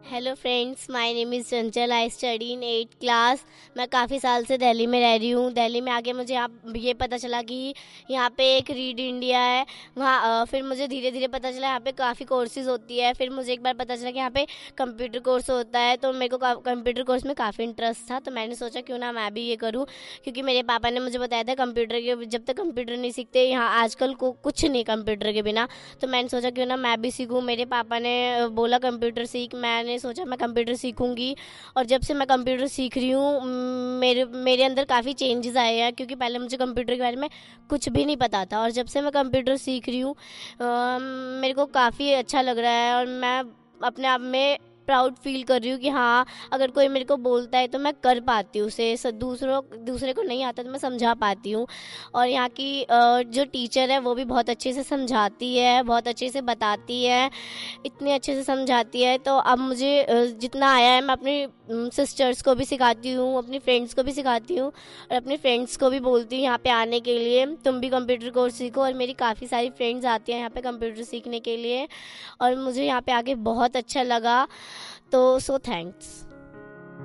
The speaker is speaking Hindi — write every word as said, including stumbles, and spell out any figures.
Hello friends, my name is Chanchal. I study in eight class. मैं काफ़ी साल से दिल्ली में रह रही हूँ। दिल्ली में आके मुझे यहाँ ये पता चला कि यहाँ पे एक रीड इंडिया है। वहाँ अ, फिर मुझे धीरे धीरे पता चला यहाँ पे काफ़ी कोर्सेज होती है। फिर मुझे एक बार पता चला कि यहाँ पे कंप्यूटर कोर्स होता है, तो मेरे को कंप्यूटर कोर्स में काफ़ी इंटरेस्ट था। तो मैंने सोचा क्यों ना मैं भी ये करूँ, क्योंकि मेरे पापा ने मुझे बताया था कंप्यूटर के जब तक कंप्यूटर नहीं सीखते यहाँ आजकल को कुछ नहीं कंप्यूटर के बिना। तो मैंने सोचा क्यों ना मैं भी सीखूँ। मेरे पापा ने अ, बोला कंप्यूटर सीख। मैंने सोचा मैं कंप्यूटर सीखूंगी। और जब से मैं कंप्यूटर सीख रही हूँ म, मेरे मेरे अंदर काफ़ी चेंजेस आए हैं, क्योंकि पहले मुझे कंप्यूटर के बारे में कुछ भी नहीं पता था। और जब से मैं कंप्यूटर सीख रही हूँ अ, मेरे को काफ़ी अच्छा लग रहा है। और मैं अपने आप में प्राउड फील कर रही हूँ कि हाँ, अगर कोई मेरे को बोलता है तो मैं कर पाती हूँ उसे। स- दूसरों दूसरे को नहीं आता तो मैं समझा पाती हूँ। और यहाँ की अ, जो टीचर है वो भी बहुत अच्छे से समझाती है, बहुत अच्छे से बताती है, इतने अच्छे से समझाती है। तो अब मुझे अ, जितना आया है मैं अपनी सिस्टर्स को भी सिखाती हूँ, अपनी फ्रेंड्स को भी सिखाती हूँ, और अपने फ्रेंड्स को भी बोलती हूँ यहाँ पे आने के लिए, तुम भी कंप्यूटर कोर्स सीखो। और मेरी काफ़ी सारी फ्रेंड्स आती हैं यहाँ पे कंप्यूटर सीखने के लिए, और मुझे यहाँ पे आके बहुत अच्छा लगा। तो सो थैंक्स।